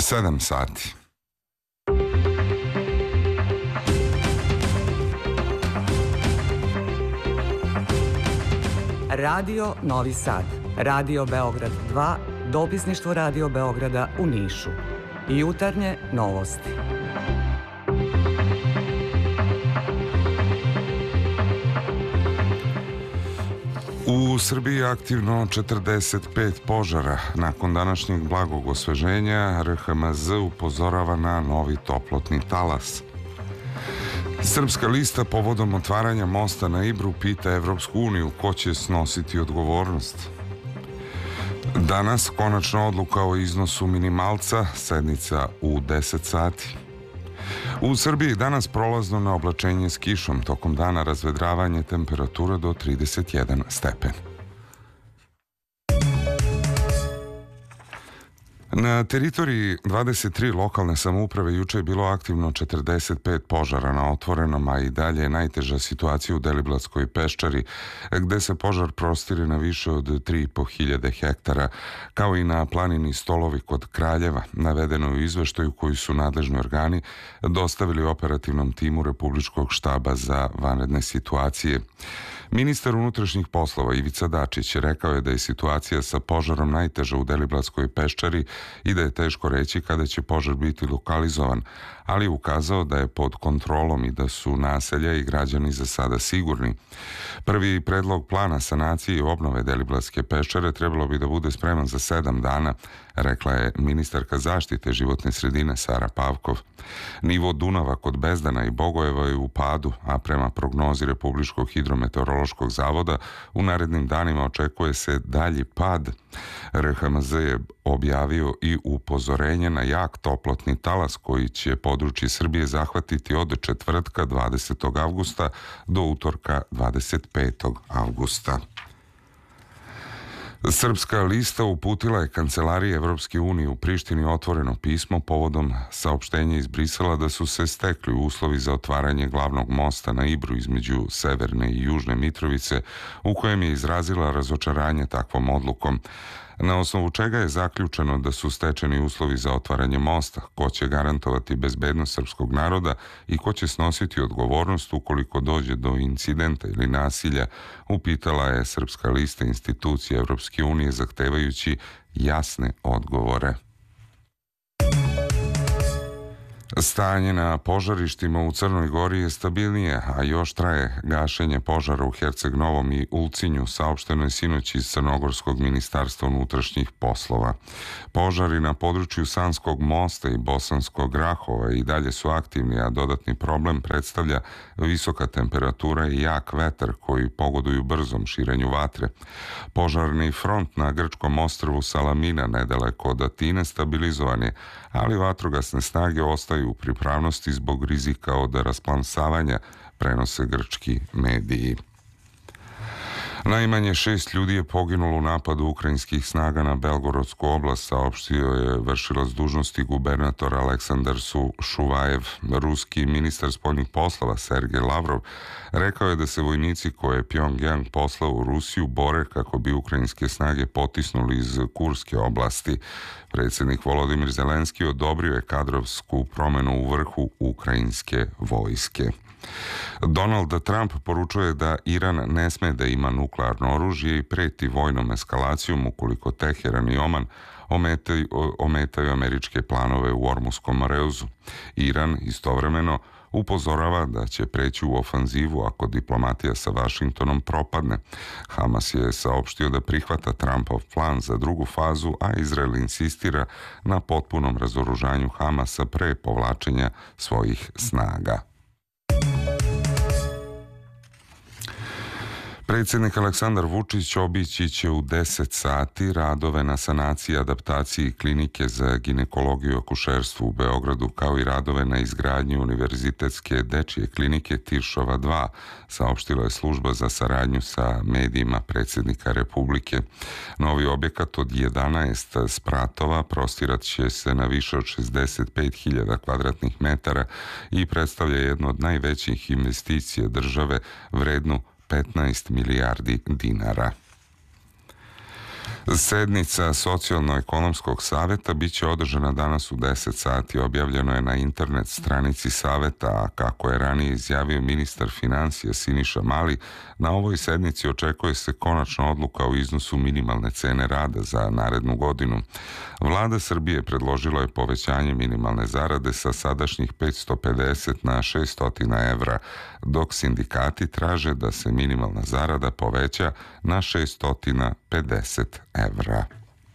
7 sati. Radio Novi Sad, Radio Beograd 2, dopisništvo Radio Beograda u Nišu. Jutarnje novosti. U Srbiji je aktivno 45 požara. Nakon današnjeg blagog osveženja, RHMZ upozorava na novi toplotni talas. Srpska lista povodom otvaranja mosta na Ibru pita Evropsku uniju ko će snositi odgovornost. Danas konačna odluka o iznosu minimalca, sednica u 10 sati. U Srbiji danas prolazno na oblačenje s kišom, tokom dana razvedravanje, temperatura do 31 stepen. Na teritoriji 23 lokalne samouprave juče je bilo aktivno 45 požara na otvorenom, a i dalje je najteža situacija u Deliblatskoj peščari, gde se požar prostire na više od 3.500 hektara, kao i na planini Stolovi kod Kraljeva, navedeno u izveštaju koji su nadležni organi dostavili operativnom timu Republičkog štaba za vanredne situacije. Ministar unutrašnjih poslova Ivica Dačić rekao je da je situacija sa požarom najteža u Deliblatskoj peščari i da je teško reći kada će požar biti lokalizovan, ali je ukazao da je pod kontrolom i da su naselja i građani za sada sigurni. Prvi predlog plana sanacije i obnove Deliblatske peščare trebalo bi da bude spreman za 7 dana, rekla je ministarka zaštite životne sredine Sara Pavkov. Nivo Dunava kod Bezdana i Bogojeva je u padu, a prema prognozi Republičkog hidrometeorološkog zavoda u narednim danima očekuje se dalji pad. RHMZ je objavio i upozorenje na jak toplotni talas koji će područje Srbije zahvatiti od četvrtka 20. avgusta do utorka 25. avgusta. Srpska lista uputila je Kancelariji Evropske unije u Prištini otvoreno pismo povodom saopštenja iz Brisela da su se stekli uslovi za otvaranje glavnog mosta na Ibru između Severne i Južne Mitrovice, u kojem je izrazila razočaranje takvom odlukom. Na osnovu čega je zaključeno da su stečeni uslovi za otvaranje mosta, ko će garantovati bezbednost srpskog naroda i ko će snositi odgovornost ukoliko dođe do incidenta ili nasilja, upitala je Srpska lista institucije Evropske unije zahtevajući jasne odgovore. Stanje na požarištima u Crnoj Gori je stabilnije, a još traje gašenje požara u Herceg Novom i Ulcinju, saopšteno je sinoć iz Crnogorskog ministarstva unutrašnjih poslova. Požari na području Sanskog mosta i Bosanskog Rahova i dalje su aktivni, a dodatni problem predstavlja visoka temperatura i jak vetar koji pogoduju brzom širenju vatre. Požarni front na grčkom ostrvu Salamina nedaleko od Atine stabilizovan je, ali vatrogasne snage ostaju u pripravnosti zbog rizika od rasplamsavanja, prenose grčki mediji. Najmanje 6 ljudi je poginulo u napadu ukrajinskih snaga na Belgorodsku oblast, saopštio je vršilac dužnosti gubernator Aleksandar Šuvajev. Ruski ministar spoljnih poslova Sergej Lavrov rekao je da se vojnici koje je Pjongjang poslao u Rusiju bore kako bi ukrajinske snage potisnuli iz Kurske oblasti. Predsjednik Volodimir Zelenski odobrio je kadrovsku promjenu u vrhu ukrajinske vojske. Donald Trump poručuje da Iran ne sme da ima nuklearno oružje i preti vojnom eskalacijom ukoliko Teheran i Oman ometaju američke planove u Ormuskom reuzu. Iran istovremeno upozorava da će preći u ofanzivu ako diplomatija sa Vašingtonom propadne. Hamas je saopštio da prihvata Trumpov plan za drugu fazu, a Izrael insistira na potpunom razoružanju Hamasa pre povlačenja svojih snaga. Predsjednik Aleksandar Vučić obići će u 10 sati radove na sanaciji i adaptaciji klinike za ginekologiju i akušerstvo u Beogradu, kao i radove na izgradnji univerzitetske dečije klinike Tiršova 2, saopštila je služba za saradnju sa medijima predsjednika Republike. Novi objekat od 11 spratova prostirat će se na više od 65.000 kvadratnih metara i predstavlja jednu od najvećih investicija države vrednu 15 milijardi dinara. Sednica Socijalno-ekonomskog saveta biće održana danas u 10 sati. Objavljeno je na internet stranici saveta, a kako je ranije izjavio ministar financija Siniša Mali, na ovoj sednici očekuje se konačna odluka o iznosu minimalne cene rada za narednu godinu. Vlada Srbije predložila je povećanje minimalne zarade sa sadašnjih 550 na 600 evra, dok sindikati traže da se minimalna zarada poveća na 650 evra.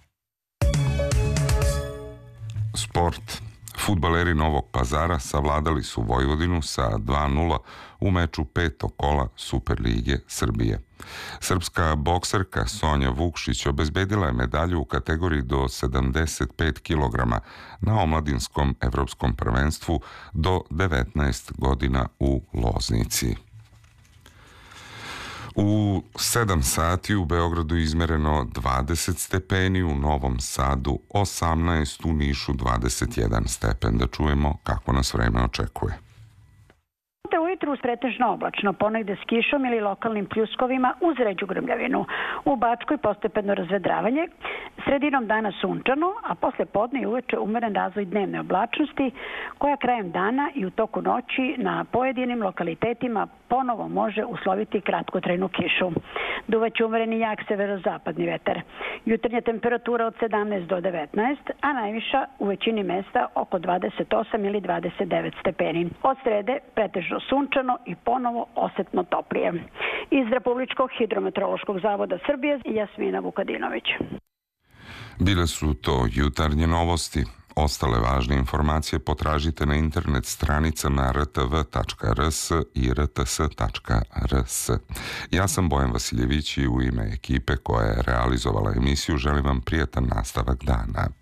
Sport. Fudbaleri Novog Pazara savladali su Vojvodinu sa 2:0 u meču petog kola Superlige Srbije. Srpska bokserka Sonja Vukšić obezbedila je medalju u kategoriji do 75 kg na omladinskom evropskom prvenstvu do 19 godina u Loznici. U 7 sati u Beogradu izmereno 20 stepeni, u Novom Sadu 18, u Nišu 21 stepen. Da čujemo kako nas vreme očekuje. Ujutru pretežno oblačno, ponegde s kišom ili lokalnim pljuskovima uz ređu grmljavinu. U Bačkoj postepeno razvedravanje, sredinom dana sunčano, a posle podne i uveče umeren razvoj dnevne oblačnosti, koja krajem dana i u toku noći na pojedinim lokalitetima ponovo može usloviti kratkotrajnu kišu. Duvaće umereni jak severozapadni vetar. Jutarnja temperatura od 17 do 19, a najviša u većini mesta oko 28 ili 29 stepeni. Od srede pretežno sunčano i ponovo osetno toplije. Iz Republičkog hidrometeorološkog zavoda Srbije, Jasmina Vukadinović. Bile su to jutarnje novosti. Ostale važne informacije potražite na internet stranicama rtv.rs i rts.rs. Ja sam Bojan Vasiljević i u ime ekipe koja je realizovala emisiju želim vam prijatan nastavak dana.